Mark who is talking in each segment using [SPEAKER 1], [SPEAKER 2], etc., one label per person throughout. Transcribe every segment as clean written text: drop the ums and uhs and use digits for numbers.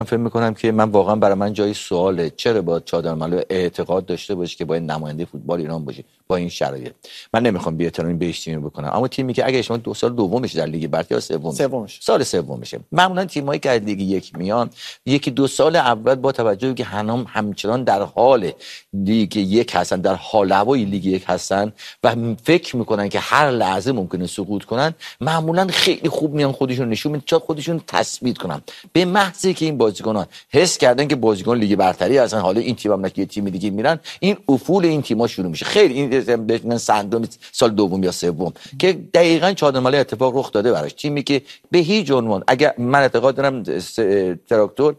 [SPEAKER 1] فکر میکنم که من واقعا برای من جای سواله چرا باید چادرملو اعتقاد داشته باشه که باید نماینده فوتبال ایران باشه با این شرایط. من نمیخوام بی‌احترامی بهش تیم بکنم، اما تیمی که اگه شما 2 سال دومش در لیگ برتر یا سومش سال سومشه، معمولا تیمایی که از لیگ یک میان 1-2 سال اول با توجه به که همچنان در حال لیگ یک هستن، در حال هوای لیگ یک هستن و فکر میکنن که هر لحظه ممکنه سقوط کنن، معمولا خیلی خوب میان خودشون نشون میدن تا خودشون تثبیت کنن. به محضی که این بازیکنان حس کردن که بازیکن لیگ برتری هستن، حالا این تیم هم که تیم دیگه میرن، این افول این تیم‌ها شروع میشه. خیلی این سندروم سال دوم یا سوم که دقیقاً چادرملو اتفاق رخ داده براش. تیمی که به هیچ عنوان، اگر من اعتقاد دارم تراکتور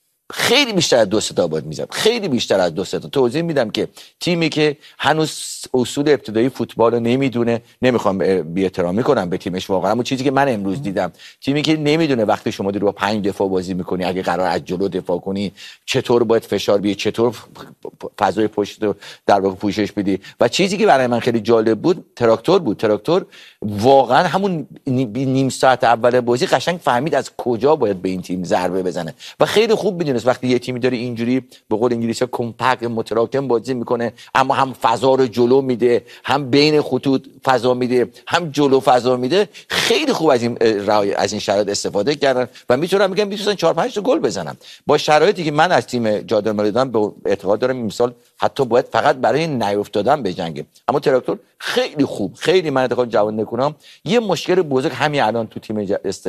[SPEAKER 1] خیلی بیشتر از 2 تا باید میزد، خیلی بیشتر از 2 تا. توضیح میدم که تیمی که هنوز اصول ابتدایی فوتبال رو نمیدونه، نمیخوام بی‌احترامی کنم به تیمش واقعا، اما چیزی که من امروز دیدم، تیمی که نمیدونه وقتی شما داری با 5 دفاع بازی میکنی، اگه قرار از جلو دفاع کنی چطور باید فشار بیاری، چطور فضای پشت رو در واقع پوشش بدی. و چیزی که برای من خیلی جالب بود تراکتور واقعا همون نیم ساعت اول بازی قشنگ فهمید از کجا باید به این تیم ضربه بزنه و خیلی خوب میدونست وقتی یه تیمی داره اینجوری به قول انگلیسی‌ها کمپکت متراکم بازی میکنه، اما هم فضا رو جلو میده، هم بین خطوط فضا میده، هم جلو فضا میده، خیلی خوب از این شرایط استفاده کردن و میتونم بگم میتونن 4-5 تا گل بزنن. با شرایطی که من از تیم جادرملو دارم به اعتقاد دارم این مثال حتی باید فقط برای نیافتادن بجنگه. اما تراکتور خیلی خوب، خیلی من اعتقاد جواد نکنم یه مشکل بزرگ همین الان تو تیم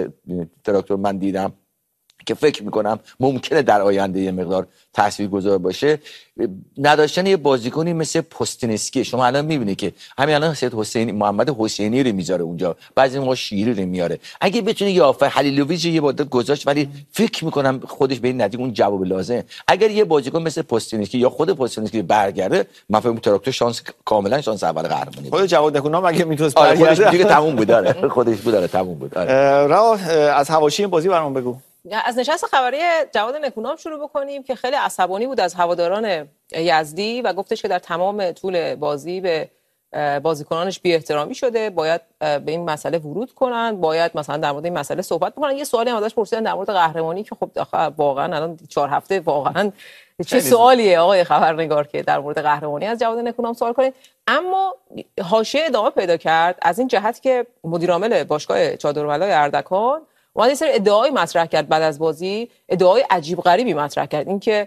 [SPEAKER 1] تراکتور من دیدم که فکر میکنم ممکنه در آینده یه مقدار تاثیرگذار باشه، نداشتن یه بازیکنی مثل پوستینسکی. شما الان میبینید که همین الان سید حسینی، محمد حسینی رو میذاره اونجا، بعضی موقع شیری رو میاره. اگه بتونه یافه خلیلوویچ یه مدت گذاشت، ولی فکر میکنم خودش به این نتیجه اون جواب لازم. اگر یه بازیکن مثل پوستینسکی یا خود پوستینسکی برگرده، من فکر میکنم تراکتور کاملا شانس اول قهرمانی.
[SPEAKER 2] خود جواد نکونام اگه میتونست
[SPEAKER 1] برگرده خودش دیگه تموم بود. داره خودش بود، تموم بود.
[SPEAKER 2] از حواشی این بازی برام بگو.
[SPEAKER 3] از نشست خبری جواد نکونام شروع بکنیم که خیلی عصبانی بود از هواداران یزدی و گفتش که در تمام طول بازی به بازیکنانش بی‌احترامی شده، باید به این مسئله ورود کنن، باید مثلا در مورد این مسئله صحبت بکنن. یه سوالی هم ازش پرسیدن در مورد قهرمانی که خب واقعا الان 4 هفته واقعا چه سوالیه آقای خبرنگار که در مورد قهرمانی از جواد نکونام سوال کنید. اما حاشیه ادامه پیدا کرد از این جهت که مدیر عامل باشگاه چادرملو اردکان اومد یه سری ادعای مطرح کرد بعد از بازی، ادعای عجیب غریبی مطرح کرد. اینکه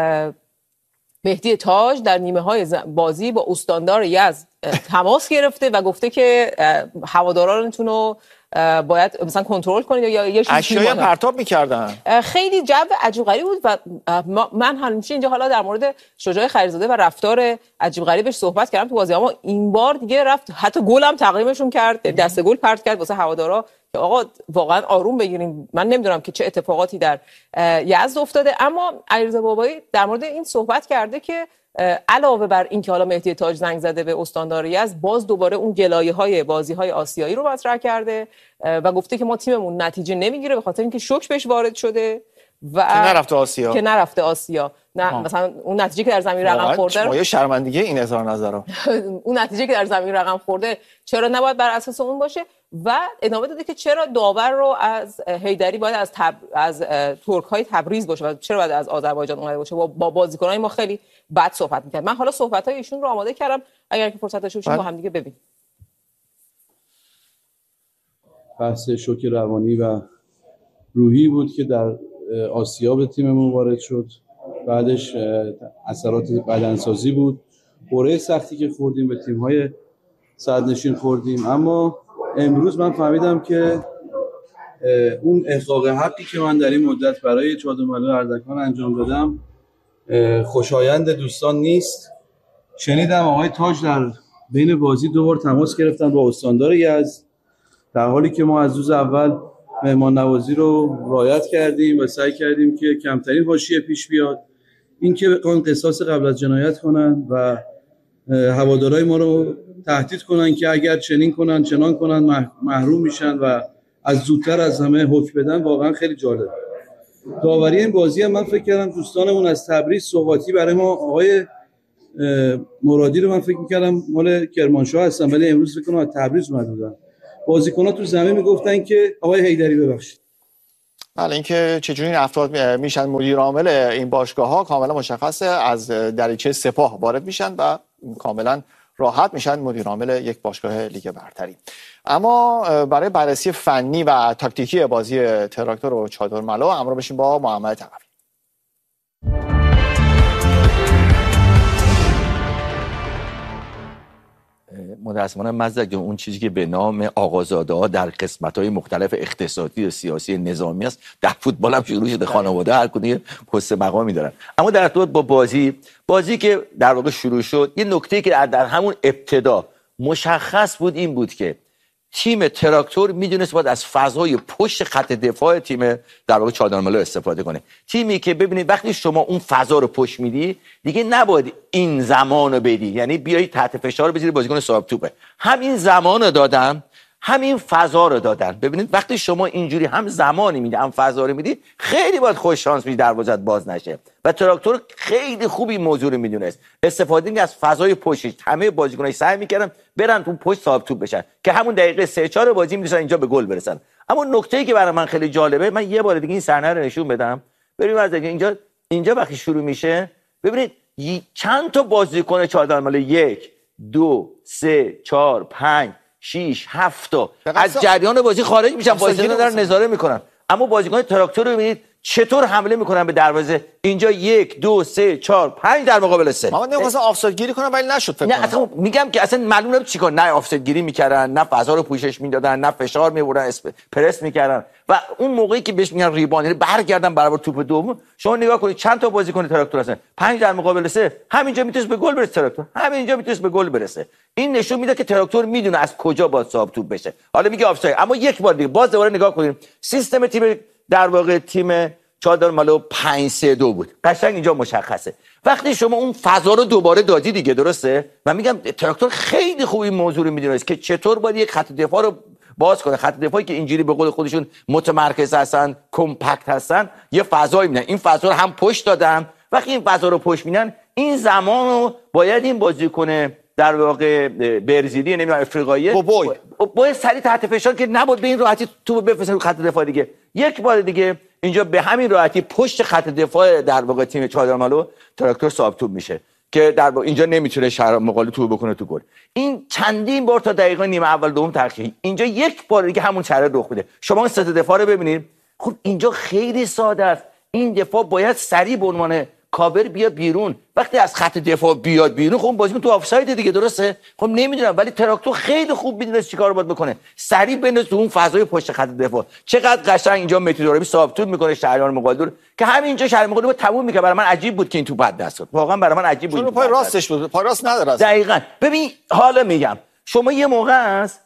[SPEAKER 3] مهدی تاج در نیمه‌های بازی با استاندار یزد تماس گرفته و گفته که هوادارانتون رو باید مثلا کنترل کنید یا یه
[SPEAKER 2] اشیاء پرتاب می‌کردن.
[SPEAKER 3] خیلی جو عجیب غریب بود و من همیشه اینجا حالا در مورد شجاع خیرزاده و رفتار عجیب غریبش صحبت کردم تو بازی، اما این بار دیگه رفت حتی گل هم تقدیمشون کرد، دست گل پرت کرد واسه هوادارا که آقا واقعا آروم بگیریم. من نمیدونم که چه اتفاقاتی در یزد افتاده، اما علیرضا بابایی در مورد این صحبت کرده که علاوه بر این که حالا مهدی تاج زنگ زده به استاندار یزد، باز دوباره اون گلایه‌های بازی‌های آسیایی رو مطرح کرده و گفته که ما تیممون نتیجه نمیگیره به خاطر اینکه شوک بهش وارد شده و
[SPEAKER 2] که نرفته آسیا.
[SPEAKER 3] نه مثلا اون نتیجه که در زمین رقم خورده،
[SPEAKER 2] ما یه شرمندگی این اظهار نظرها
[SPEAKER 3] اون نتیجه که در زمین رقم خورده چرا نباید بر اساس اون باشه. و ادامه داده که چرا داور رو از حیدری باید از ترک‌های تبریز باشه و چرا باید از آذربایجان اومده باشه. با بازیکنای ما خیلی بد صحبت می‌کرد. من حالا صحبت‌های ایشون رو آماده کردم، اگر که فرصت داشته باشیم با هم دیگه ببینیم.
[SPEAKER 4] بحث شوک روانی و روحی بود که در آسیا به تیممون وارد شد، بعدش اثرات بدنسازی بود، قرعه سختی که خوردیم به تیم‌های صدرنشین خوردیم. اما امروز من فهمیدم که اون احقاق حقی که من در این مدت برای چادرملو اردکان انجام دادم خوشایند دوستان نیست. شنیدم آقای تاج در بین بازی 2 بار تماس گرفتن با استاندار یزد، در حالی که ما از روز اول مهمان نوازی رو رعایت کردیم و سعی کردیم که کمترین حاشیه پیش بیاد. این که بخوان قصاص قبل از جنایت کنن و هوادارهای ما رو تهدید کنن که اگر چنین کنن چنان کنن محروم میشن و از زودتر از همه حکم بدن، واقعا خیلی جالب. داوری این بازی هم من فکر کردم دوستانمون از تبریز سوغاتی برای ما، آقای مرادی رو من فکر می‌کردم مال کرمانشاه هستن ولی امروز فکر کنم از تبریز اومده بودن. بازیکن‌ها تو زمین میگفتن که آقای حیدری ببخشید.
[SPEAKER 2] حالا اینکه چجوری این افراد میشن مدیر عامل این باشگاه‌ها کاملا مشخصه، از دریچه سپاه وارد میشن و کاملا راحت میشن مدیر عامل یک باشگاه لیگ برتری. اما برای بررسی فنی و تاکتیکی بازی تراکتور و چادرملو همراه بشیم با محمد تقوی.
[SPEAKER 1] متأسفانه مزدک جان، اون چیزی که به نام آقازاده‌ها در قسمت‌های مختلف اقتصادی و سیاسی نظامی است در فوتبال هم شروع شده. خانواده هر کدوم پست مقامی دارن. اما در ارتباط با بازی که در واقع شروع شد، یه نکته‌ای که در همون ابتدا مشخص بود این بود که تیم تراکتور میدونست باید از فضای پشت خط دفاع تیم در واقع چادرملو استفاده کنه. تیمی که ببینید وقتی شما اون فضا رو پشت میدی دیگه نباید این زمان رو بدی، یعنی بیایی تحت فشار بذاری بازیکن صاحب توپه. همین زمان رو دادن، همین فضا رو دادن. ببینید وقتی شما اینجوری هم زمانی میدی هم فضا رو میدی خیلی باید خوش شانس میدی دروازت باز نشه. و تراکتور خیلی خوب این موضوع رو میدونست، استفاده از فضای پشتش. همه بازیکن‌ها سعی میکردن برن تو پشت صاحب توپ بشن که همون دقیقه 3-4 بازی می‌رسن اینجا به گل برسن. اما نکته‌ای که برای من خیلی جالبه، من یه بار دیگه این صحنه رو نشون بدم. ببینید از اینجا وقتی شروع میشه ببینید چند تا بازیکن چادرملو 1 2 3 4 5 6 7 تا از جریان بازی خارج میشن، بازیکن دارن نظاره میکنن. اما بازیکن تراکتور رو ببینید چطور حمله میکنن به دروازه. اینجا 1 2 3 4 5 در مقابل 3.
[SPEAKER 2] محمد نمی‌خواستن آفساید گیری کنن ولی نشد فکر کنم.
[SPEAKER 1] نه اصلا میگم که اصلا معلوم نبود چیکار، نه آفساید گیری میکردن، نه فضا رو پوشش میدادن، نه فشار میبردن، پرس میکردن. و اون موقعی که بهش میگن ریباند، یعنی برگردن برابر توپ دوم، شما نگاه کنید چند تا بازیکن تراکتور هستن، 5 در مقابل 3. همینجا میتونست به گل برسه تراکتور، همینجا میتونست به گل برسه. این نشون میده که تراکتور میدونه از کجا باید صاحب توپ بشه. حالا میگه آفساید، اما یک بار دیگه باز دوباره نگاه کنید سیستم تیم در واقع تیم چادرملو 5-3-2 بود. قشنگ اینجا مشخصه. وقتی شما اون فضا رو دوباره دادی دیگه، درسته؟ من میگم تراکتور خیلی خوب این موضوع رو میدونه که چطور باید یک خط دفاع رو باز کنه. خط دفاعی که اینجوری به قول خودشون متمرکز هستن، کمپکت هستن، یه فضایی میدن. این فضا رو هم پشت دادن. وقتی این فضا رو پشت میدن، این زمان رو باید این بازیکن در واقع برزیلی نمیدونم افریقایی باید سریع تحت فشار که نباید به این راحتی توپ بفرستن رو خط دفاع دیگه. یک بار دیگه اینجا به همین راحتی پشت خط دفاع در واقع تیم چادرملو تراکتور صاحب توپ میشه که در واقع اینجا نمیتونه شهر مقابل توپ بکنه تو گل. این چندین بار تا دقیقه نیمه اول دوم تاخیر، اینجا یک بار دیگه همون شرایط رخ میده. شما سه تا دفاع رو ببینید. خب اینجا خیلی ساده است. این دفاع باید سریع به عنوان کاور بیا بیرون. وقتی از خط دفاع بیاد بیرون، خب بازیکن تو آفساید دیگه، درسته؟ خب نمیدونم، ولی تراکتور خیلی خوب میدونه چیکار باید بکنه. سریع بنداز تو اون فضای پشت خط دفاع. چقدر قشنگ اینجا متیدوربی صاحب توپ میکنه شهریار مقادور که همینجا شهریار مقادور تموم میکنه. برای من عجیب بود که این توپ دست داد. واقعا برای من عجیب بود.
[SPEAKER 2] چون پای راستش بود، پای راست نداره.
[SPEAKER 1] دقیقاً. ببین حالا میگم شما یه موقع است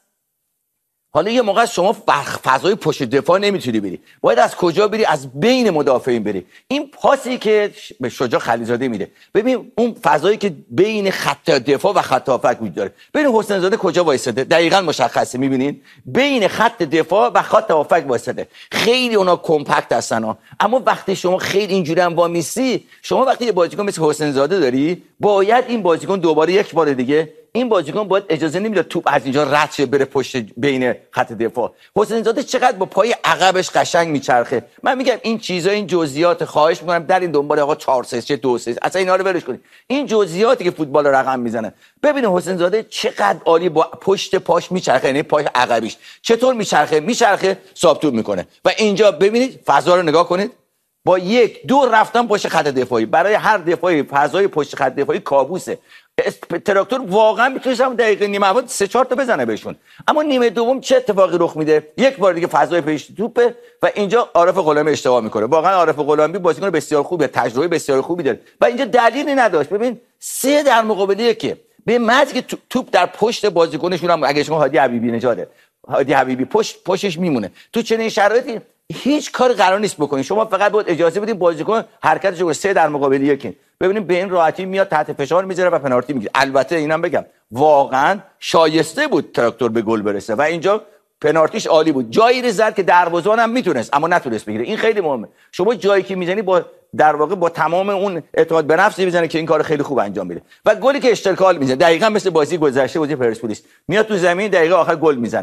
[SPEAKER 1] شما فضای پشت دفاع نمیتونی بری. باید از کجا بری؟ از بین مدافعین بری. این پاسی که به شجاع خلیزاده میده، ببین اون فضایی که بین خط دفاع و خط هافک وجود داره. ببین حسین زاده کجا وایساده، دقیقاً مشخصه. میبینین بین خط دفاع و خط هافک وایساده. خیلی اونا کمپکت هستن ها. اما وقتی شما خیلی اینجوری هم وامیسی، شما وقتی یه بازیکن مثل حسین زاده داری، باید این بازیکن دوباره یک بار دیگه این بازیکن باید اجازه نمیداد توپ از اینجا رد شه بره پشت بین خط دفاع. حسین زاده چقدر با پای عقبش قشنگ میچرخه. من میگم این چیزا، این جزئیات، خواهش میکنم در این دنبال آقا 4-3-3 2-3 اصلا اینا رو ولش کنید. این جزئیاتی که فوتبال رقم میزنه. ببینید حسین زاده چقدر عالی با پشت پاش میچرخه، یعنی پای عقبیش چطور میچرخه صاحب توپ میکنه. و اینجا ببینید فضا رو نگاه کنید. با 1-2 رفتن پشت خط دفاعی. برای هر دفاعی فضای پشت خط دفاعی کابوسه. تراکتور واقعا میتونه هم دقیقه نیمه اول 3-4 تا بزنه بهشون. اما نیمه دوم چه اتفاقی رخ میده؟ یک بار دیگه فضای پشت توپه و اینجا عارف غلامی اشتباه میکنه. واقعا عارف غلامی بازیکن بسیار خوبه، تجربه بسیار خوبی داره و اینجا دلیلی نداشت. ببین 3 در مقابل 1 به محض که توپ در پشت بازیکنشون هم اگه شما هادی حبیبی نژاده، هادی حبیبی پشتش میمونه. تو چنین شرایطی هیچ کار قرار نیست بکنید. شما فقط باید اجازه بدید بازیکن حرکتش رو 3 در مقابل 1 ببینید به این راحتی میاد تحت فشار میذاره و پنالتی میگیره. البته اینم بگم واقعا شایسته بود تراکتور به گل برسه و اینجا پنالتیش عالی بود. جایی رو زد که دروازه‌بان هم میتونست اما نتونست بگیره. این خیلی مهمه. شما جایی که میزنی با در واقع با تمام اون اعتماد به نفسی میزنه که این کار خیلی خوب انجام میده. و گلی که اشتغال میزنه دقیقاً مثل بازی گذشته، بازی پرسپولیس، میاد تو زمین دقیقه آخر گل میزنه.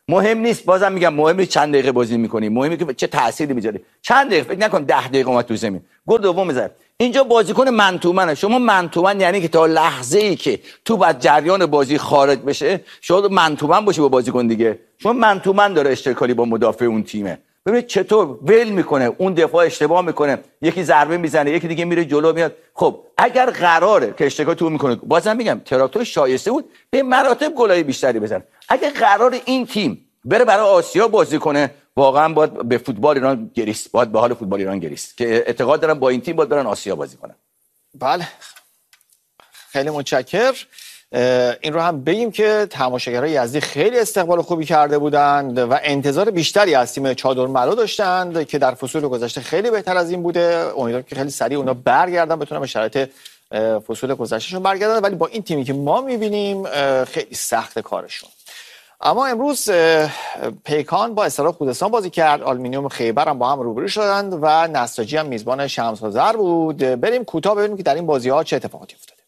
[SPEAKER 1] مهم نیست، بازم میگم مهم نیست چند دقیقه بازی میکنی، مهمه که چه تأثیری میذاری. چند دقیقه فکر نکن 10 دقیقه اومد تو زمین گل دوم میزنه. اینجا بازیکن من تو منه. شما من تو من یعنی که تا لحظه ای که تو بعد جریان بازی خارج بشه شما من تو من باشی با بازیکن دیگه. شما من تو من داره اشتراکی با مدافع اون تیمه. ببینید چطور ول میکنه، اون دفاع اشتباه میکنه، یکی ضربه میزنه، یکی دیگه میره جلو میاد. خب اگر قراره که اشتراکی تو میکنه، بازم میگم تراکتور شایسته بود به مراتب گلای بیشتری بزنه. اگر قرار این تیم بره برای آسیا بازی کنه، واقعا باید به فوتبال ایران گریست، باید به حال فوتبال ایران گریست که اعتقاد دارم با این تیم باید برن آسیا بازی کنن.
[SPEAKER 2] بله خیلی متشکرم. این رو هم بگیم که تماشاگرای یزدی خیلی استقبال خوبی کرده بودند و انتظار بیشتری از تیم چادرملو داشتند که در فصول گذشته خیلی بهتر از این بوده. امیدوارم که خیلی سریع اونا برگردن، بتونن به شرایط فصول گذشتهشون برگردن، ولی با این تیمی که ما می‌بینیم خیلی سخت کارشون. اما امروز پیکان با استقلال خوزستان بازی کرد، آلومینیوم خیبر هم با هم روبرو شدند و نساجی هم میزبان شمس آذر بود. بریم کوتاه ببینیم که در این بازی‌ها چه اتفاقاتی افتاده.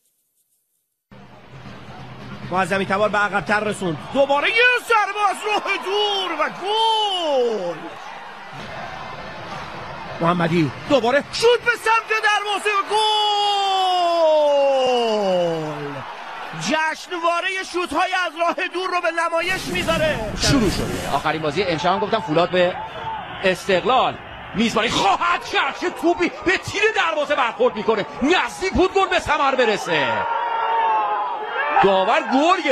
[SPEAKER 5] معظمی تبار به عقب‌تر رسوند، دوباره یه ضربه از راه دور و گل. محمدی دوباره شوت به سمت دروازه و گل. جشنواره شوت‌های از راه دور رو به نمایش میذاره.
[SPEAKER 6] شروع شده آخرین بازی امشب هم گفتم فولاد به استقلال میزبانی خواهد کرد که توپی به تیر دروازه برخورد میکنه، نزدیک بود گل به ثمر برسه. داور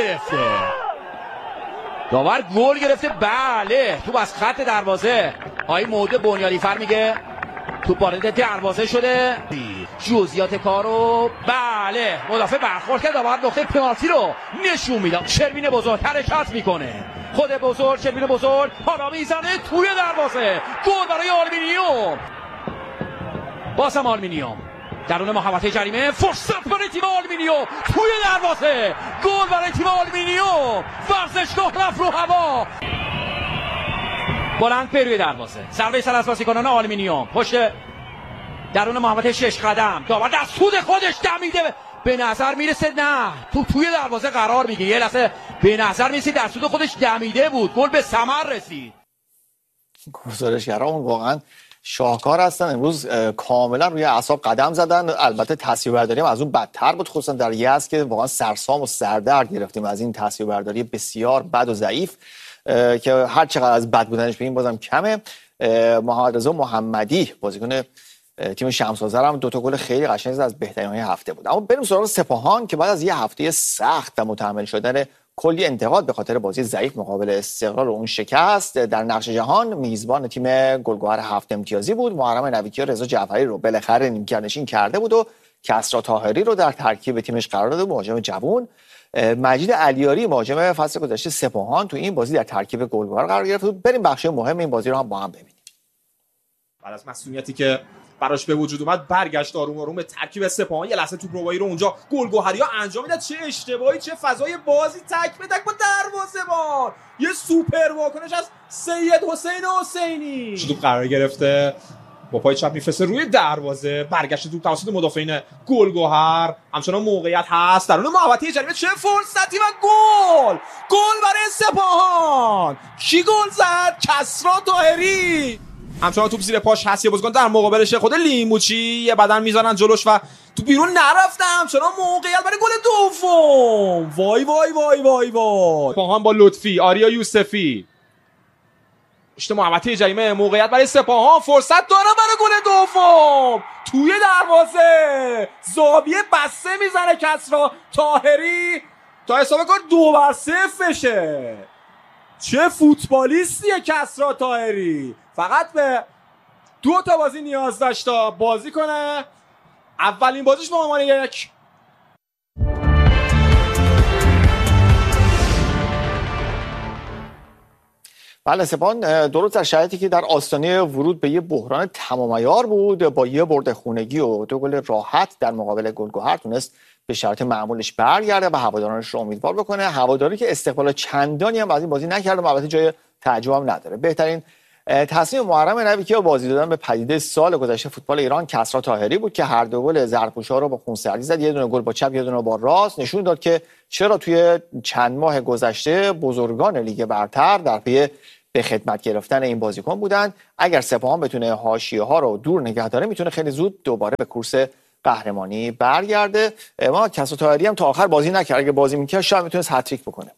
[SPEAKER 6] گل گرفته. بله توپ از خط دروازه. آقای موده بنیادیفر میگه توپ وارد دروازه شده. جزئیات کارو بله مدافع برخورد کرد، داور نقطه پنالتی رو نشون میده. شروین بزرگ حرکت میکنه، خود بزرگ شروین بزرگ حالا میزنه توی دروازه. گل برای آلومینیوم. بازم آلومینیوم درون محوطه جریمه، فرصت برای تیم آلومینیوم توی دروازه. گل برای تیم آلومینیوم. ورزشگاه رفت رو هوا، بلند روی دروازه. ضربه سر از بازیکنان آلومینیوم پشت درون محوطه 6 قدم. داور در سود خودش دمیده، به نظر میرسه نه توی دروازه قرار میگیره. یه لحظه به نظر میرسه در سود خودش دمیده بود، گل به ثمر رسید.
[SPEAKER 2] گزارشگران واقعا شاهکار هستن. امروز کاملا روی اعصاب قدم زدن. البته تصویربرداری هم از اون بدتر بود، خصوصا در یزد که واقعا سرسام و سردرد گرفتیم از این تصویربرداری بسیار بد و ضعیف که هر چقدر از بد بودنش بگیم بازم کمه. محمد رضا محمدی بازیکن تیم شمس آذر هم 2 تا گل خیلی قشنگ از بهترین‌های هفته بود. اما بریم سراغ سپاهان که بعد از یه هفته سخت و متحمل شدن کلی انتقاد به خاطر بازی ضعیف مقابل استقلال و اون شکست در نقش جهان، میزبان تیم گلگهر 7 امتیازی بود. محرم نویکی و رضا جعفری رو بالاخره نیمکت‌نشین کرده بود و کسری طاهری رو در ترکیب تیمش قرار داده. مهاجم جوان مجید علیاری مهاجم فصل گذشته سپاهان تو این بازی در ترکیب گلگهر قرار گرفت. بریم بخش مهم این بازی رو هم با هم ببینیم.
[SPEAKER 7] بعد از مسئولیتی که براش به وجود اومد برگشت آروم آروم به ترکیب سپاهان. یه لحظه توپ روایی رو اونجا گلگهری‌ها انجام میداد، چه اشتباهی، چه فضای بازی، تک به تک با دروازه‌بان. یه سوپر واکنش از سید حسین حسینی. توپ قرار گرفته با پای چپ میفرسته روی دروازه، برگشت توپ توسط مدافعین گلگهر. همچنان موقعیت هست درون محوطه جریمه، چه فرصتی و گل برای سپاهان. کی گل زد؟ کسری طاهری. همچنان توپ زیر پاش هست، یه بازیکن در مقابلش خود لیموچی، یه بدن میذارن جلوش و تو بیرون نرفته. همچنان موقعیت برای گل دوم. وای وای وای وای وای. سپاهان با لطفی، آریا یوسفی پشت محوطه جریمه، موقعیت برای سپاهان، فرصت داره برای گل دوم توی دروازه. زاویه بسته میزنه کسری طاهری تا حساب کار 2-0 بشه. چه فوتبالیستیه کسری طاهری. فقط به 2 تا بازی نیاز داشت تا بازی کنه. اولین بازیش به عنوان 1.
[SPEAKER 2] بله سپاهان درست در شرایطی که در آستانه ورود به یه بحران تمام عیار بود، با یه برد خونگی و 2 گل راحت در مقابل گلگهر تونست به شرایط معمولش برگرده و هوادارانش رو امیدوار بکنه. هواداری که استقبال چندانی هم از این بازی نکرده، البته جای تعجب هم نداره. بهترین تصمیم محرم نبیکیا بازی دادن به پدیده سال گذشته فوتبال ایران کسری طاهری بود که هر دو گل زرپوشا رو با خونسردی زد. یه دونه گل با چپ، یه دونه با راست. نشون داد که چرا توی چند ماه گذشته بزرگان لیگ برتر در پی به خدمت گرفتن این بازیکن بودن. اگر سپاهان بتونه حاشیه‌ها رو دور نگه داره میتونه خیلی زود دوباره به کورس قهرمانی برگرده. ما کسری طاهری هم تا آخر بازی نکرد. اگه بازی میکرد شاید میتونست هتریک بکنه.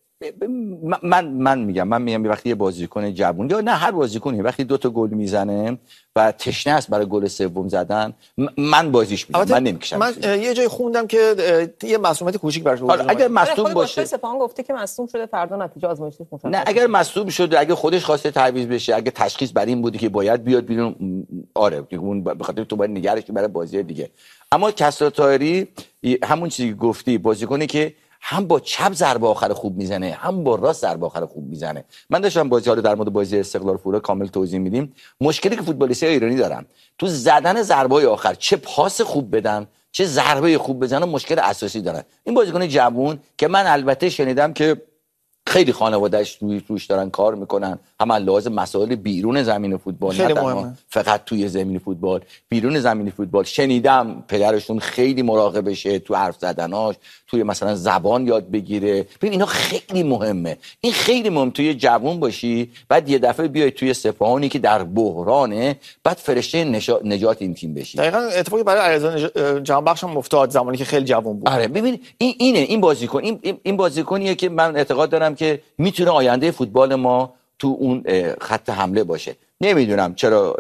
[SPEAKER 1] من میگم وقتی یه بازیکن جوون یا نه هر بازیکنی وقتی 2 تا گل میزنه و تشنه است برای گل سوم زدن، من بازیش میدم، من نمیکشم.
[SPEAKER 2] من یه جای خوندم که یه معصومیت کوچیک براش بود.
[SPEAKER 1] اگر مصدوم باشه،
[SPEAKER 3] سپاهان گفته که مصدوم شده، فردا نتیجه آزمایشی مشخص.
[SPEAKER 1] نه اگر مصدوم شده، اگه خودش خواسته تعویض بشه، اگه تشخیص بر این بوده که باید بیاد بیرون، آره اون به خاطر تو باید نگرش برای بازی دیگه. اما کسری طاهری همون چیزی که گفتی، بازیکنی که هم با چپ ضربه آخر خوب میزنه، هم با راست ضربه آخر خوب میزنه. من داشتم بازی رو در مورد بازی استقلال فورا کامل توضیح میدیم. مشکلی که فوتبالیستای ایرانی دارن تو زدن ضربه آخر، چه پاس خوب بدن چه ضربه خوب بزنن، مشکل اساسی دارن. این بازیکن جوون که من البته شنیدم که خیلی خانواده‌اش روش دارن کار میکنن، هم لازم مسائل بیرون زمین فوتبال، نه تنها فقط توی زمین فوتبال، بیرون زمین فوتبال. شنیدم پدرشون خیلی مراقبشه تو حرف زدناش، توی مثلا زبان یاد بگیره. ببین اینا خیلی مهمه. این خیلی مهم توی جوون باشی، بعد یه دفعه بیای توی سپاهانی که در بحرانه، بعد فرشته نجات این تیم بشی.
[SPEAKER 2] دقیقاً اتفاقی برای علیرضا جهانبخش هم افتاد زمانی که خیلی جوون بود.
[SPEAKER 1] آره ببین این بازیکن این بازیکنیه که من اعتقاد دارم که میتونه آینده فوتبال ما تو اون خط حمله باشه. نمیدونم چرا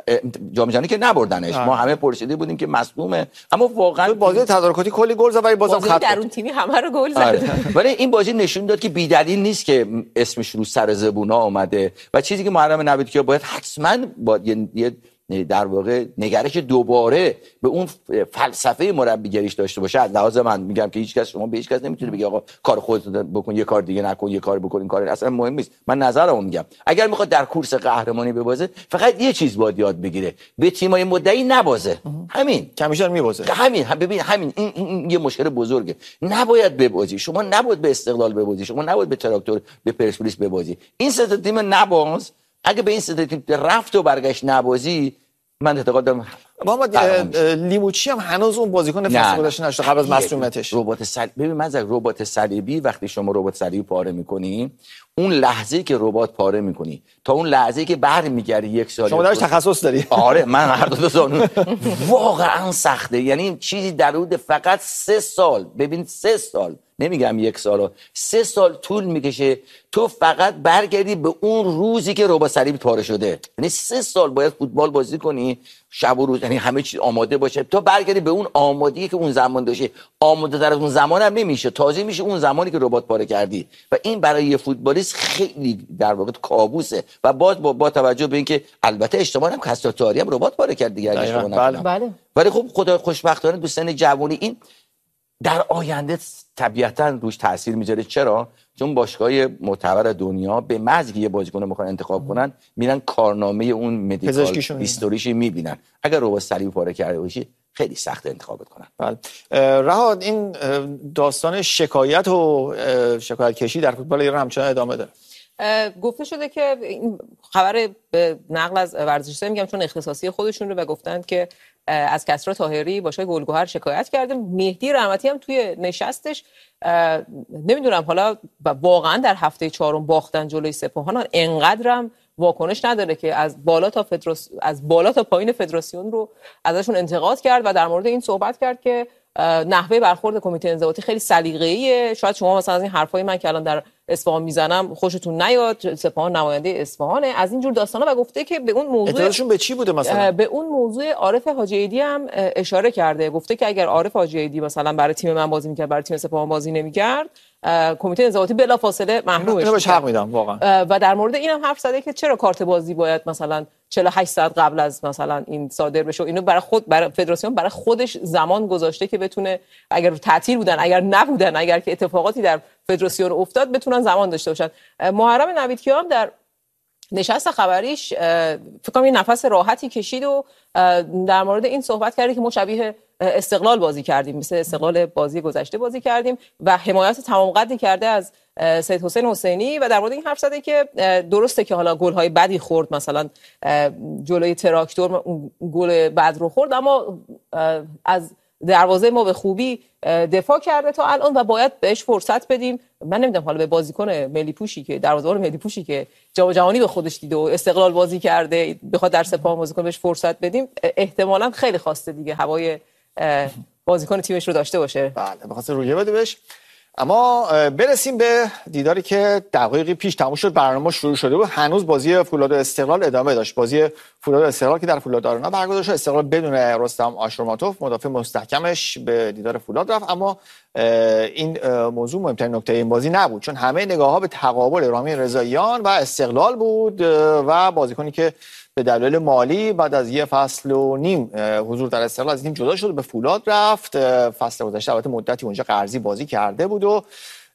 [SPEAKER 1] جام جهانی که نبردنش، ما همه پرسیده بودیم که مصدومه، اما واقعا
[SPEAKER 2] بازی تدارکاتی کلی گل زد ولی بازم خط
[SPEAKER 3] در اون تیمی همه رو گل زد.
[SPEAKER 1] ولی این بازی نشون داد که بی‌دلیل نیست که اسمش رو سر زبونا اومده و چیزی که محرم نبیکیا باید حتما با یه در واقع نگرش دوباره به اون فلسفه مربیگریش داشته باشه. از لحاظ من میگم که هیچ کس، شما به هیچ کس نمیتونه بگی آقا کار خودت بکن، یه کار دیگه نکن، یه کار بکن، این کار اصلا مهم نیست. من نظرمو میگم اگر میخواد در کورس قهرمانی ببازه، فقط یه چیز باید یاد بگیره، به تیمای مدعی نبازه. همین
[SPEAKER 2] کمیشن میبازه.
[SPEAKER 1] همین ببین همین این یه مشکل بزرگه. نباید ببازی، شما نباید به استقلال ببازی، شما نباید به تراکتور، به پرسپولیس ببازی. این سه تا تیم نباز. اگه به این سه تیم رفت و برگشت نبازی، من اعتقاد دارم
[SPEAKER 2] محمد لیموچی هم هنوز اون بازیکن فصل گذشته نشد قبل از مسئولیتش.
[SPEAKER 1] ببین من ربات صلیبی، وقتی شما ربات صلیبی پاره می‌کنی، اون لحظه‌ای که ربات پاره می‌کنی تا اون لحظه‌ای که برمیگردی یک سال،
[SPEAKER 2] شما درش تخصص داری؟
[SPEAKER 1] آره من هر دو زانو واقعا سخته. یعنی چیزی در حدود فقط 3 سال، ببین 3 سال، نمیگم 1 سال، 3 سال طول میکشه تو فقط برگردی به اون روزی که ربات صلیبی پاره شده. یعنی 3 سال باید فوتبال بازی کنی، شب و روز، یعنی همه چیز آماده باشه تا برگردی به اون آمادگی که اون زمان داشتی. آماده تر از اون زمان هم نمیشه، تازه میشه اون زمانی که ربات پاره کردی و این برای یه فوتبالیست خیلی در واقع کابوسه. و باز با توجه به اینکه البته اشتباه هم کسری طاهری هم ربات پاره کرد دیگه، اشتباه نکنم.
[SPEAKER 3] بله.
[SPEAKER 1] ولی خب خدا خوشبختانه تو سن جوانی این در آینده طبیعتاً روش تاثیر میذاره. چرا؟ چون باشگاه معتبر دنیا به محض که یه بازیکن رو میخوان انتخاب کنن، میرن کارنامه اون مدیکال هیستوریش میبینن. اگر ربات صلیبی پاره کرده باشی خیلی سخت انتخابت کنن.
[SPEAKER 2] بله. رهاد، این داستان شکایت و شکایت کشی در فوتبال ایران همچنان ادامه داره.
[SPEAKER 3] گفته شده که این خبر به نقل از ورزشگاه میگم چون اختصاصی خودشون رو، و گفتند که از کسری طاهری باشگاه گلگهر شکایت کرده. مهدی رحمتی هم توی نشستش، نمیدونم حالا واقعا در هفته 4 باختن جلوی سپاهان انقدرم واکنش نداره که از بالا تا پایین فدراسیون رو ازشون انتقاد کرد و در مورد این صحبت کرد که نحوه برخورد کمیته انضباطی خیلی سلیقه‌ایه. شاید شما مثلا از این حرفای من که الان در اصفهان میزنم خوشتون نیاد، سپاهان نماینده اصفهانه، از این جور داستانا. و گفته که به اون موضوع
[SPEAKER 2] اعتراضشون به چی بوده مثلا؟
[SPEAKER 3] به اون موضوع عارف حاجی عیدی هم اشاره کرده. گفته که اگر عارف حاجی عیدی مثلا برای تیم من بازی میکرد، برای تیم سپاهان بازی نمیکرد، کمیته انضباطی بلافاصله محرومش
[SPEAKER 2] اینو بهش حق میدم واقعا.
[SPEAKER 3] و در مورد اینم حرف زده که چرا کارت بازی باید مثلا 48 ساعت قبل از مثلا این صادر بشه. اینو برای فدراسیون برای خودش زمان گذاشته که بتونه اگر تعطیل بودن، اگر نبودن، اگر که اتفاقاتی در فدراسیون افتاد بتونن زمان داشته باشن. محرم نویدکیا هم در نشست خبریش فکر کنم یه نفس راحتی کشید و در مورد این صحبت کرده که ما شبیه استقلال بازی کردیم، مثل استقلال بازی گذشته بازی کردیم و حمایت تمام قدی کرده از سید حسین حسینی و در مورد این حرف زده که درسته که حالا گل‌های بدی خورد، مثلا جلوی تراکتور گل بد رو خورد، اما از دروازه ما به خوبی دفاع کرده تا الان و باید بهش فرصت بدیم. من نمیدونم حالا به بازیکن ملی پوشی که دروازه‌بان ملی پوشی که جام جهانی به خودش دیده و استقلال بازی کرده بخواد در سپاه بازی کنه بهش فرصت بدیم، احتمالاً خیلی خواسته دیگه هوای بازیکن تیمش رو داشته باشه.
[SPEAKER 2] بله بخاطر رویه بده بهش. اما برسیم به دیداری که دقایقی پیش تموم شد، برنامه شروع شده بود، هنوز بازی فولاد و استقلال ادامه داشت. بازی فولاد و استقلال که در فولاد آرنا برگزار شد، استقلال بدون رستم آشورماتوف مدافع مستحکمش به دیدار فولاد رفت. اما این موضوع مهمترین نکته این بازی نبود، چون همه نگاه‌ها به تقابل رامین رضاییان و استقلال بود و بازیکنی که به دلایل مالی بعد از یه فصل و نیم حضور در استقلال از تیم جدا شد، به فولاد رفت. فصل گذشته البته مدتی اونجا قرضی بازی کرده بود و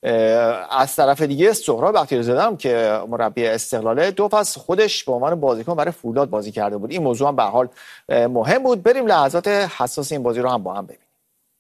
[SPEAKER 2] از طرف دیگه سهراب بختیاری‌زاده هم که مربی استقلاله 2 فصل خودش به عنوان بازیکن برای فولاد بازی کرده بود. این موضوع هم به هر حال مهم بود. بریم لحظات حساس این بازی رو هم با هم ببینیم.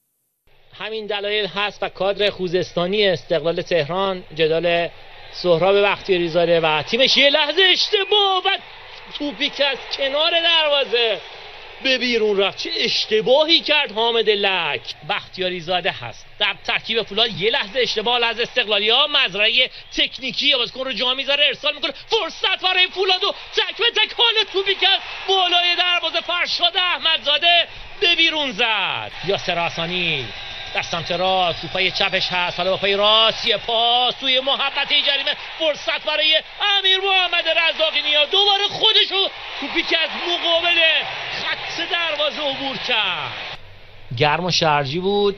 [SPEAKER 8] همین دلایل هست و کادر خوزستانی استقلال تهران جدال سهراب بختیاری‌زاده و تیمش یه لحظه اشتباه و توپی که از کنار دروازه به بیرون رفت. چه اشتباهی کرد حامد لک. بختیاری‌زاده هست در ترکیب فولاد، یه لحظه اشتباه از استقلالی‌ها، مزرعه تکنیکی بازیکن رو جا میذاره، ارسال میکنه، فرصت برای فولاد و تک به تک حال توپی که بالای دروازه فرشاد احمدزاده به بیرون زد. یاسر حسانی در سمت راست، توپای چپش هست، حالا با پای راست یه پاس توی محبته جریمه، فرصت برای امیر محمد رزاقی‌نیا، دوباره خودشو توپی که از مقابل خط دروازه عبور کرد. گرم و شرجی بود.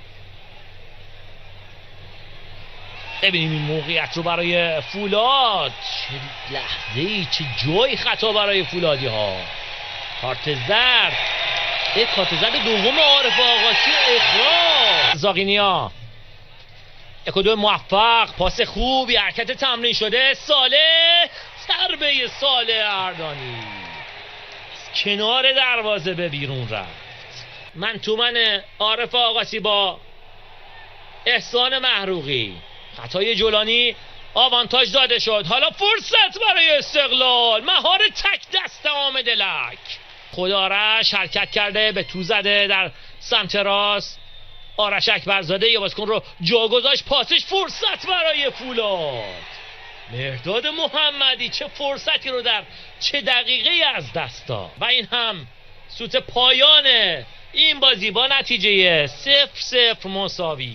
[SPEAKER 8] ببینیم این موقعیت رو برای فولاد، چه لحظه‌ای، چه جای خطا برای فولادی ها. کارت زرد دوم عارف آقاسی، اخراج. زاغینیا 1-2 موفق، پاس خوبی، حرکت تمرین شده، صالح، ضربه صالح اردانی کنار دروازه به بیرون رفت. من عارف آقاسی با احسان محروقی، خطای جولانی، آوانتاژ داده شد. حالا فرصت برای استقلال، مهار تک دست حامد لک. خدارش حرکت کرده، به تو زده در سمت راست، آرش اکبرزاده یه بازیکن رو جا گذاشت، پاسش، فرصت برای فولاد. مهرداد محمدی چه فرصتی رو در چه دقیقه از دست داد و این هم سوت پایان این بازی با نتیجه 0-0 مساوی.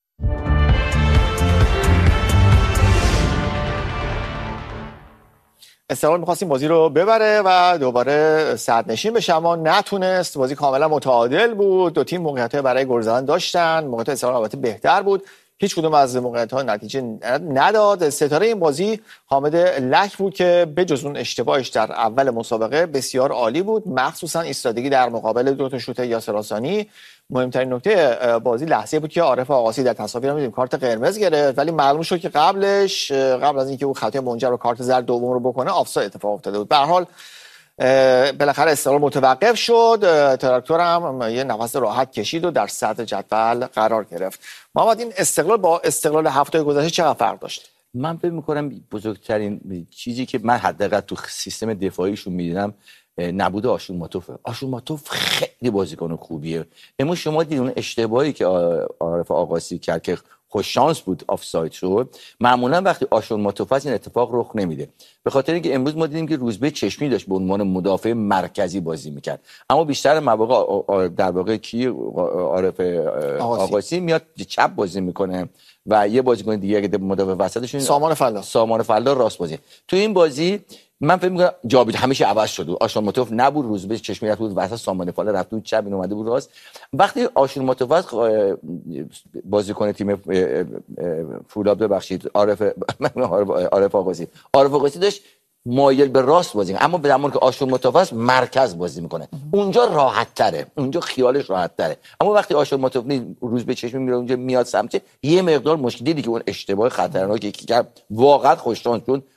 [SPEAKER 2] استقلال می‌خواست این بازی رو ببره و دوباره صدرنشین بشه، اما نتونست. بازی کاملا متعادل بود، دو تیم موقعیت‌های برای گل زدن داشتن، موقعیت استقلال البته بهتر بود، هیچ کدوم از موقعیت‌ها نتیجه نداد. ستاره این بازی حامد لک بود که بجز اون اشتباهش در اول مسابقه بسیار عالی بود، مخصوصا ایستادگی در مقابل 2 تا شوت یاسر حسانی. مهمترین نکته بازی لحظه بود که عارف آقاسی در تصاویر می‌دیدیم کارت قرمز گرفت، ولی معلوم شد که قبل از اینکه اون خطای منجر به کارت زرد دوم رو بکنه آفساید اتفاق افتاده بود. به هر حال بالاخره استقلال متوقف شد، تراکتور هم یه نفس راحت کشید و در صدر جدول قرار گرفت. محمد، این استقلال با استقلال هفته گذشته چقدر فرق داشت؟
[SPEAKER 1] من فکر می‌کنم بزرگترین چیزی که من حداقل تو سیستم دفاعیشون می‌دیدم نبود آشورماتوف خیلی بازیکن خوبیه. اما شما دیدین اون اشتباهی که عارف آقاسی کرد که خوش شانس بود آفساید شد، معمولا وقتی آشورماتوف این اتفاق رخ نمیده، به خاطر اینکه امروز ما دیدیم که روزبه چشمی داشت به عنوان مدافع مرکزی بازی میکرد، اما بیشتر مواقع در واقع عارف آقاسی میاد چپ بازی میکنه و یه بازیکن دیگه که مدافع وسطشون سامان فلا راست بازی. تو این بازی من فکر می‌کنم جابجا همیشه عوض شد. آشورماتوف نبود، روزبه چشمی رفت بود وسط، سامان فاله رفت بود چپ، این اومده بود راست. وقتی آشورماتوف بازیکن تیم فولاد ببخشید عارف آقاسی داشت مایل به راست بازی، اما به زمانی که آشورماتوف مرکز بازی میکنه اونجا راحت تره، اونجا خیالش راحت تره. اما وقتی آشورماتوف روزبه چشمی میره اونجا میاد سمت، یه مقدار مشکل دیدی که اون اشتباه خطرناکی که کرد واقعا خوششانس بود،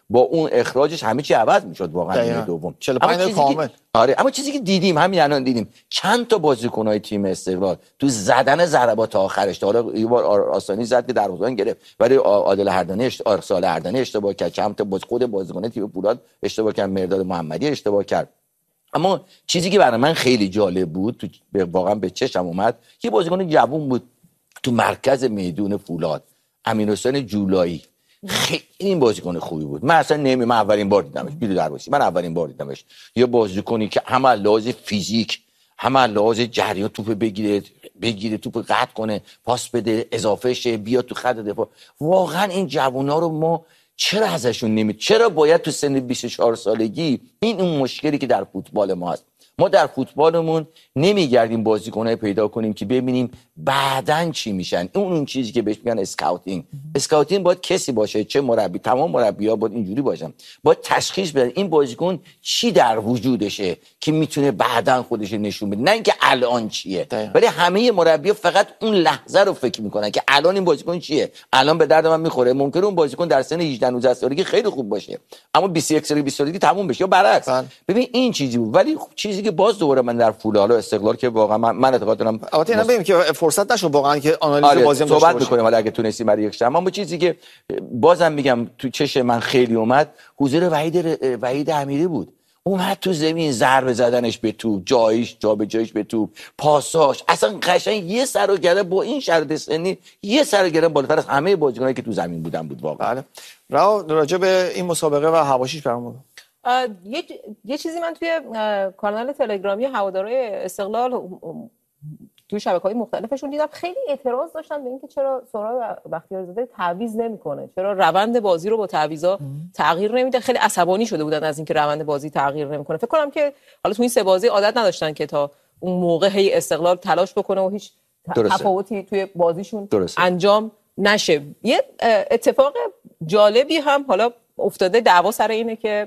[SPEAKER 1] با اون اخراجش همه چی عوض میشد واقعا نیمه دوم
[SPEAKER 2] 45 کامل.
[SPEAKER 1] آره اما چیزی که دیدیم همین الان دیدیم چند تا بازیکن‌های تیم استقلال تو زدن ضربات آخرش حالا یه بار آسانی زد که دروازه‌بان گرفت ولی عادل اردنی ارسال اردنی اشتباه کرد، چند تا خود بازیکن تیم فولاد اشتباه کرد، مرداد محمدی اشتباه کرد. اما چیزی که برای من خیلی جالب بود واقعا به چشم اومد یه بازیکن جوون بود تو مرکز میدون فولاد، امیرحسین جولایی. خیلی این بازیکن خوبی بود. من اصلا من اولین بار دیدمش بیرو دروازه، من اولین بار دیدمش. یه بازیکنی که هم لحاظ فیزیک هم لحاظ جریان توپ بگیره توپ قطع کنه، پاس بده، اضافه شه، بیاد تو خط دفاع. واقعا این جوونا رو ما چرا ازشون چرا باید تو سن 24 سالگی این اون مشکلی که در فوتبال ما هست. ما در فوتبالمون نمیگردیم بازیکنای پیدا کنیم که ببینیم بعدن چی میشن. اون چیزی که بهش میگن اسکاوتینگ باید کسی باشه، چه مربی، تمام مربی‌ها باید اینجوری باشن، باید تشخیص بدن این بازیکن چی در وجودشه که میتونه بعدن خودش نشون بده، نه اینکه الان چیه. ولی همه مربی‌ها فقط اون لحظه رو فکر میکنن که الان این بازیکن چیه، الان به درد من میخوره. ممکنه اون بازیکن در سن 18 19 سالگی خیلی خوب باشه اما 21 سالگی 20 سالگی تموم بشه یا برعکس. ببین این چیزی بود. ولی چیزی که باز دوباره من در فولاد و استقلال که واقعا من اعتقاد دارم
[SPEAKER 2] البته اینا ببینیم که فرصت نشد واقعا که آنالیز بازی هم
[SPEAKER 1] صحبت می‌کنیم حالا اگه تونستیم برای یک شنبه. اما چیزی که بازم میگم تو چش من خیلی اومد حضور وحید امیری بود. اومد تو زمین ضربه زدنش به توپ، جابجاییش به توپ، پاساش، اصلا قشنگ یه سر و گره با این شرط سنی یه سر و گره بالاتر از همه بازیکنایی که تو زمین بودن بود واقعا.
[SPEAKER 2] راجع به این مسابقه و حواشیش برامون
[SPEAKER 3] یه چیزی من توی کانال تلگرامی هوادارهای استقلال توی شبکه‌های مختلفشون دیدم خیلی اعتراض داشتن به اینکه چرا سهراب بختیاری‌زاده تعویض نمی‌کنه، چرا روند بازی رو با تعویضا تغییر نمیده. خیلی عصبانی شده بودن از اینکه روند بازی تغییر نمی‌کنه. فکر کنم که حالا تو این سه بازی عادت نداشتن که تا اون موقع هی استقلال تلاش بکنه و هیچ تفاوتی توی بازیشون انجام نشه. یه اتفاق جالبی هم حالا افتاده، دعوا سر اینه که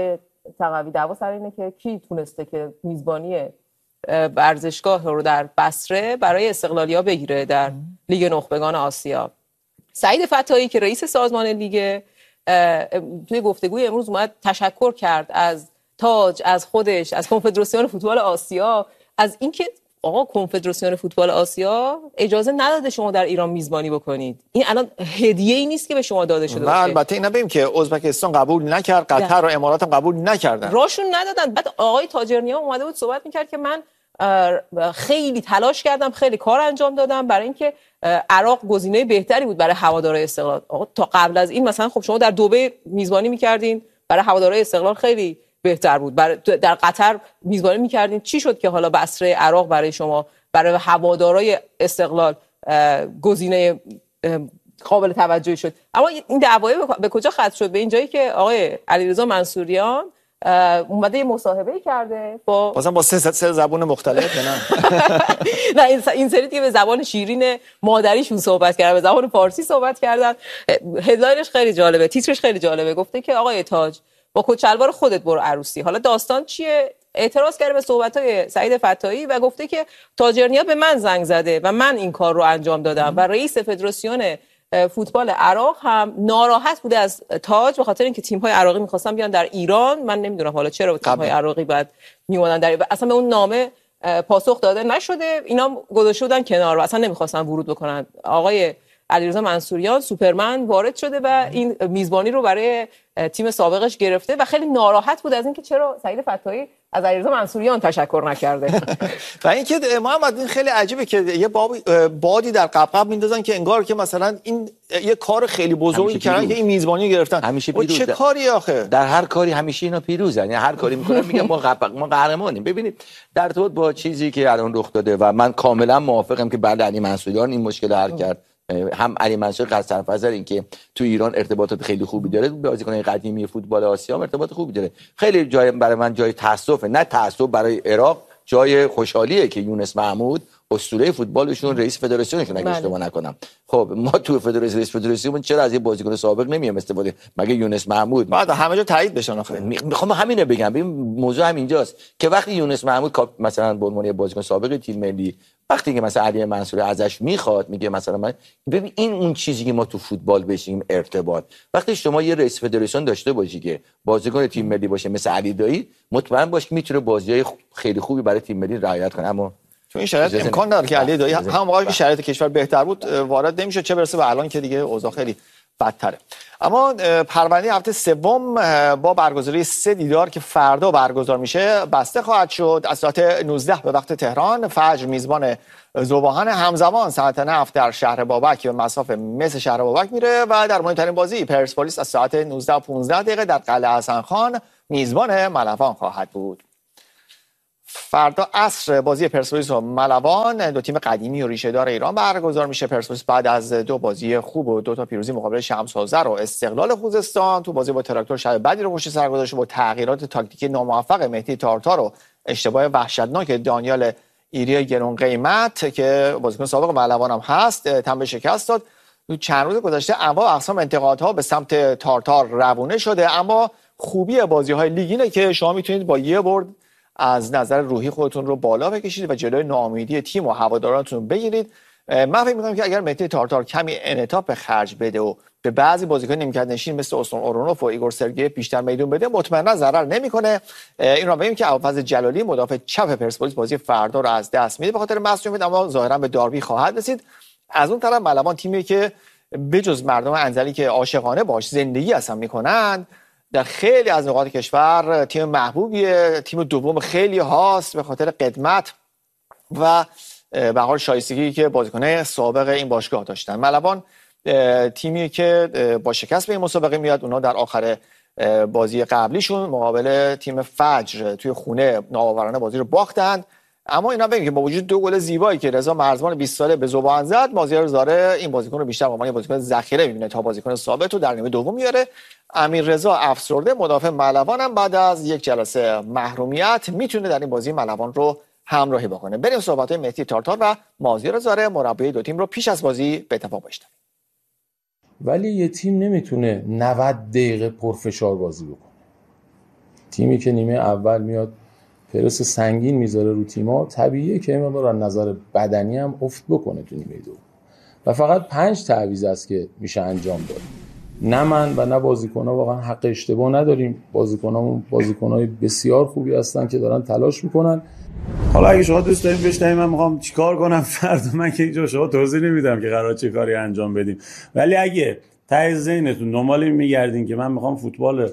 [SPEAKER 3] کی تونسته که میزبانی ورزشگاه رو در بصره برای استقلالیا بگیره در لیگ نخبگان آسیا. سعید فتاحی که رئیس سازمان لیگ توی گفتگوی امروز اومد تشکر کرد از تاج، از خودش، از کنفدراسیون فوتبال آسیا، از اینکه آقا کنفدراسیون فوتبال آسیا اجازه نداده شما در ایران میزبانی بکنید. این الان هدیه‌ای نیست که به شما داده شده باشه.
[SPEAKER 2] البته اینا ببین که ازبکستان قبول نکرد، قطر و امارات هم قبول نکردن،
[SPEAKER 3] راشون ندادن. بعد آقای تاجرنیا اومده بود صحبت میکرد که من خیلی تلاش کردم، خیلی کار انجام دادم برای اینکه عراق گزینه بهتری بود برای هوادارهای استقلال. آقا تا قبل از این مثلا خب شما در دبی میزبانی میکردین، برای هوادارهای استقلال خیلی بهتر بود. در قطر میزبانی میکردین، چی شد که حالا بصره عراق برای شما، برای هوادارهای استقلال گزینه قابل توجهی شد؟ اما این دعوای به کجا ختم شد؟ به اینجایی که آقای علیرضا منصوریان اومده یه مصاحبه کرده
[SPEAKER 2] با سه زبان مختلف.
[SPEAKER 3] نه این سری دیگه به زبان شیرین مادریشون صحبت کردن، به زبان فارسی صحبت کردن. هدلاینش خیلی جالبه، تیترش خیلی جالبه. گفته که آقای تاج با کچلوار خودت برو عروسی. حالا داستان چیه؟ اعتراض کرده به صحبت‌های سعید فتاحی و گفته که تاجرنیا به من زنگ زده و من این کار رو انجام دادم و رئیس فدراسیون فوتبال عراق هم ناراحت بوده از تاج به خاطر اینکه تیم‌های عراقی می‌خواستن بیان در ایران. من نمیدونم حالا چرا تیم‌های عراقی بعد میومدن در اصلا به اون نامه پاسخ داده نشده، اینا گذاشته بودن کنار و اصلا نمی‌خواستن ورود بکنن. آقای علیرضا منصوریان سوپرمن وارد شده و این میزبانی رو برای تیم سابقش گرفته و خیلی ناراحت بود از اینکه چرا سعید فتاحی از علیرضا منصوریان تشکر نکرده.
[SPEAKER 2] و اینکه محمد این خیلی عجیبه که یه بادی در قبقب میندازن که انگار که مثلا این یه کار خیلی بزرگی کردن که این میزبانی گرفتن.
[SPEAKER 1] همیشه پیروز.
[SPEAKER 2] چه کاری آخه؟
[SPEAKER 1] در هر کاری همیشه اینا پیروزن، یعنی هر کاری میکنن میگن ما قهرمانیم. ببینید در ارتباط با چیزی که الان رخ داده و من کاملا موافقم که بعد علی منصوریان این مشکل حل کرد، هم علی منصور قصر فضل این که تو ایران ارتباطات خیلی خوبی داره، بازیکنان قدیمی فوتبال آسیا هم ارتباط خوبی داره. خیلی جای برای من جای تاسفه، نه تاسف برای عراق، جای خوشحالیه که یونس محمود اسطوره فوتبالشون رئیس فدراسیونشون اگه اشتباه نکنم. خب ما تو فدراسیون رئیس فدراسیون چرا از یه بازیکن سابق نمیام استفاده؟ مگه یونس محمود
[SPEAKER 2] بعد همه جا تایید بشن آخه.
[SPEAKER 1] میخوام همینه بگم. این موضوع همینجاست که وقتی یونس محمود مثلا به عنوان بازیکن سابق تیم ملی وقتی که مثلا علی منصوری ازش میخواد میگه مثلا من ببین این اون چیزی که ما تو فوتبال بشیم ارتباط. وقتی شما یه رئیس فدراسیون داشته باشی که بازیکن تیم ملی باشه مثل علی دایی، مطمئن باش که میتونه بازیای خیلی خوبی برای تیم ملی رعایت کنه. اما
[SPEAKER 2] تو این شرایط امکان داره که علی دایی هم موقعی که شرایط کشور بهتر بود وارد نمیشه، چه برسه به الان که دیگه اوضاع خیلی بدتره. اما پرونده هفته سوم با برگزاری 3 دیدار که فردا برگزار میشه بسته خواهد شد. از ساعت 19 به وقت تهران فجر میزبان ذوباهن، همزمان ساعت 9 در شهر بابک به مسافه مثل شهر بابک میره و در مهمترین بازی پرسپولیس از ساعت 19 و 15 دقیقه در قلعه حسن خان میزبان ملوان خواهد بود. فردا عصر بازی پرسپولیس و ملوان، دو تیم قدیمی و ریشه‌دار ایران برگزار میشه. پرسپولیس بعد از 2 بازی خوب و 2 تا پیروزی مقابل شمس حوزه و استقلال خوزستان تو بازی با تراکتور شب بدی رو پشت سر گذاشته با تغییرات تاکتیکی ناموفق مهدی تارتار و اشتباه وحشتناک دانیال ایری گرون قیمت که بازیکن سابق ملوان هم هست تنبه شکست داد. تو چند روز گذشته انواع اقسام انتقادها به سمت تارتار روونه شده، اما خوبی بازی‌های لیگ اینه که شما میتونید با یه برد از نظر روحی خودتون رو بالا بکشید و جلوی ناامیدی تیم و هوادارانتون بگیرید. من فکر می‌کنم که اگر مهدی تارتار کمی انعطاف به خرج بده و به بعضی بازیکن نیمکت نشین مثل استون اورونوف و ایگور سرگیف بیشتر میدون بده، مطمئنا ضرر نمیکنه. این رو ببینیم که ابوالفضل جلالی مدافع چپ پرسپولیس بازی فردا رو از دست میده به خاطر مصونیت، اما ظاهرا به داربی خواهد رسید. از اون طرف ملوان تیمی که بجز مردم انزلی که عاشقانه باش زندگی اصلا میکنن، در خیلی از نقاط کشور تیم محبوبیه، تیم دوم خیلی هاست به خاطر قدمت و به حال شایستگی که بازیکن‌های سابق این باشگاه داشتن. ملوان تیمی که با شکست به این مسابقه میاد. اونا در آخر بازی قبلیشون مقابل تیم فجر توی خونه ناآورانه بازی رو باختن. اما اینا بگیم که با وجود 2 گل زیبایی که رضا مرزبان 20 ساله به ذوباهن زد، مازیار زاره این بازیکن رو بیشتر به عنوان بازیکن ذخیره می‌بینه تا بازیکن ثابت رو در نیمه دوم میاره. امیر رضا افسرده مدافع ملوان هم بعد از یک جلسه محرومیت میتونه در این بازی ملوان رو همراهی بکنه. بریم صحبت‌های مهدی تارتار و مازیار زاره مربی دو تیم رو پیش از بازی به اتفاق بشنویم.
[SPEAKER 9] ولی یه تیم نمیتونه 90 دقیقه پرفشار بازی بکنه. تیمی که نیمه اول میاد پرس سنگین میذاره رو تیم‌ها، طبیعیه که این مقدار از نظر بدنی هم افت بکنه تو نیمه دوم. و فقط 5 تعویض است که میشه انجام داد. نه من و نه بازیکن‌ها واقعا حق اشتباه نداریم. بازیکنامون بازیکن‌های بسیار خوبی هستن که دارن تلاش میکنن.
[SPEAKER 10] حالا اگه شما دوست دارین بشنوید من میخوام چیکار کنم فردا، من که اینجا شما توضیح نمیدم که قرار چه کاری انجام بدیم. ولی اگه ته ذهنتون دنبال میگردین که من میخوام فوتبال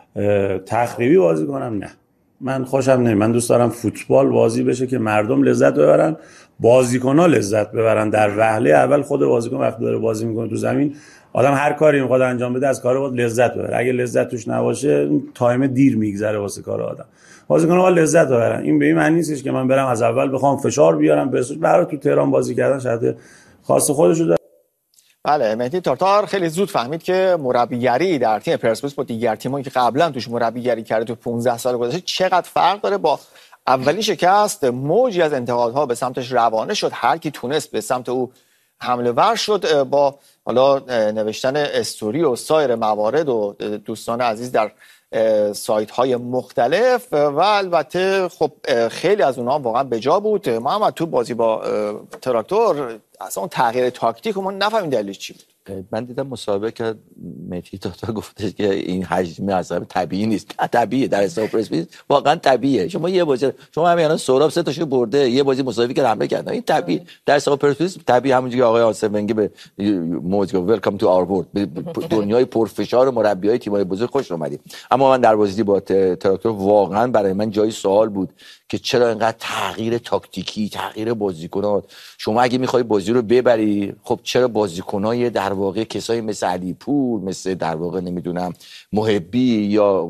[SPEAKER 10] تخریبی بازی کنم، نه، من خوشم نمیاد. من دوست دارم فوتبال بازی بشه که مردم لذت ببرن، بازیکن‌ها لذت ببرن. در وهله اول خود بازیکن وقتی داره بازی میکنه تو زمین، آدم هر کاری میخواد انجام بده از کار خود لذت ببره. اگه لذت توش نباشه تایم دیر میگذره واسه کار آدم. بازیکن‌ها باید لذت ببرن. این به این معنی نیستش که من برم از اول بخوام فشار بیارم. برای تو تهران بازی کردن شاید خاص خودشو داره.
[SPEAKER 2] بله، مهدی تارتار خیلی زود فهمید که مربیگری در تیم پرسپولیس با دیگر تیمایی که قبلا توش مربیگری کرده تو 15 سال گذشته چقدر فرق داره. با اولین شکست موجی از انتقادها به سمتش روانه شد، هر کی تونست به سمت او حمله ور شد با حالا نوشتن استوری و سایر موارد و دوستان عزیز در سایت های مختلف و البته خب خیلی از اونها واقعا بجا بود. محمد تو بازی با تراکتور اصلا اون تغییر تاکتیک ما نفهمیم دلیلش چی بود.
[SPEAKER 1] من دیدم مسابقه که مهدی تارتار گفتش که این حجم اصلا طبیعی نیست. طبیعیه در حساب پرسپولیس، واقعا طبیعیه. شما یه بازی شما همین الان سهراب 3 تاشو برده، یه بازی مساوی که حمله کردن، این طبیعی در حساب پرسپولیس طبیعی. همونجوری که آقای آصف ونگی به موج گفت ویلکام تو آور ورلد، به دنیای پرفشار مربیای تیم‌های بزرگ خوش اومدید. اما من در بازی با تراکتور واقعا برای من جای سوال بود که چرا اینقدر تغییر تاکتیکی، تغییر بازیکنات. شما اگه می‌خوای بازی رو ببری، خب چرا بازیکنای در واقع کسایی مثل علیپور، مثل در واقع نمیدونم محبی یا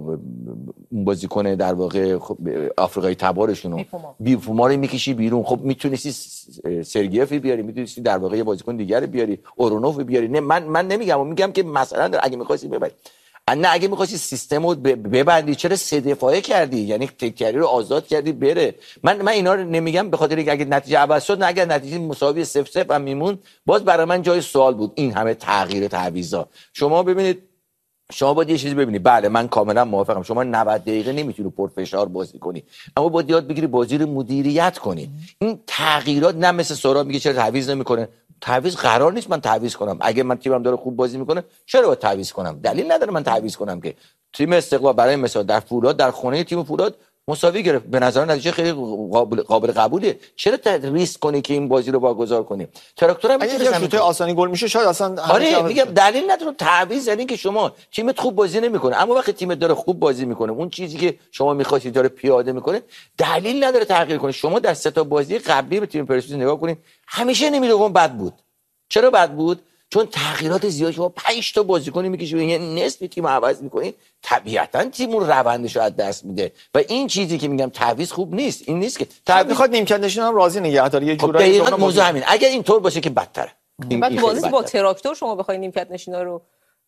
[SPEAKER 1] بازیکن در واقع آفریقایی تبارشون بیفوما رو میکشی بیرون؟ خب میتونستی سرگیف بیاری، میتونستی در واقع یه بازیکن دیگر بیاری، اورونوف بیاری. نه من نمیگم، میگم که مثلا اگه می‌خواستی ببری. نه اگه می‌خواستی سیستم رو ببندی چرا 3 دفاعه کردی؟ یعنی تکیاری رو آزاد کردی بره. من اینا رو نمیگم به خاطر اینکه اگه نتیجه عوض شد، نه اگه نتیجه مساوی 0-0 هم میمون باز برای من جای سوال بود این همه تغییر تعویضا. شما ببینید، شما باید یه چیزی ببینید. بله من کاملا موافقم، شما 90 دقیقه نمیتونی پرفشار بازی کنی، اما باید یاد بگیری بازی رو مدیریت کنی. این تغییرات نه مثل سهراب میگه چرا تعویض نمیکنه. تعویض قرار نیست من تعویض کنم. اگه من تیمم داره خوب بازی میکنه چرا باید تعویض کنم؟ دلیل نداره من تعویض کنم. که تیم استقلال برای مثال در فولاد، در خونه تیم فولاد مساوی گرفت، به نظر نتیجه خیلی قابل قبوله. چرا ریسک کنی که این بازی رو واگذار کنی؟ تراکتور هم
[SPEAKER 2] اگه شوت آسانی گل میشه شاید اصلا
[SPEAKER 1] آره میگم دلیل نداره تعویض. یعنی که شما تیمت خوب بازی نمیکنه، اما وقتی تیمت داره خوب بازی میکنه، اون چیزی که شما می‌خواستید داره پیاده میکنه، دلیل نداره تغییر کنی. شما در 3 تا بازی قبلی به تیم پرسپولیس نگاه کنید، همیشه نیمه دوم بد بود. چرا بد بود؟ چون تغییرات زیاد. شما 5 تا بازیکن میکشید، یعنی نصف تیم عوض میکنید، طبیعتا تیم اون روندش رو از دست میده. و این چیزی که میگم تعویض خوب نیست. این نیست که
[SPEAKER 2] تعویض میخواد نیمکت نشین هم راضی نگهداری یه جورایی.
[SPEAKER 1] خب موضوع همین. اگر اینطور باشه که بدتره.
[SPEAKER 3] بعد بازی با تراکتور شما بخواید نیمکت نشینا رو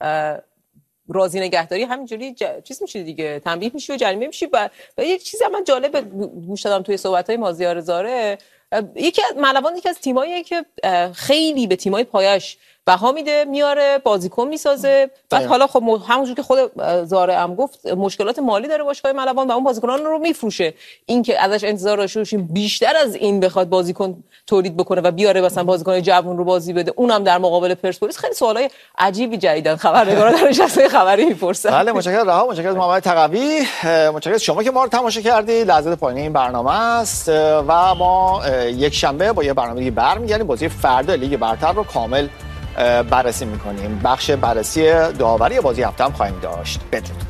[SPEAKER 3] راضی نگهداری همینجوری چیز میشه دیگه، تنبیه میشه و جریمه میشه. و یک چیزی من جالب گوش دادم توی صحبت‌های مازیار زاره، یکی از ملوان یکی از تیماییه که خیلی به تیمای پایش بها میده، میاره بازیکن میسازه. بعد حالا خب همونجور که خود زاره هم گفت مشکلات مالی داره باشگاه ملوان و اون بازیکنان رو میفروشه. این که ازش انتظار داشته باشیم بیشتر از این بخواد بازیکن تولید بکنه و بیاره مثلا بازیکن جوون رو بازی بده، اونم در مقابل پرسپولیس، خیلی سوالای عجیبی جدیدن خبرنگارا در نشسته خبری میپرسن.
[SPEAKER 2] بله متشکرم رها، متشکرم محمد تقوی، متشکرم شما که ما رو تماشا کردید. لحظات پایانی این برنامه است و ما یک شنبه با یه برنامه دیگه برمیگردیم. بازی فردا لیگ برتر رو کامل بررسی می‌کنیم. بخش بررسی داوری بازی هفته هم خواهیم داشت. بدرود.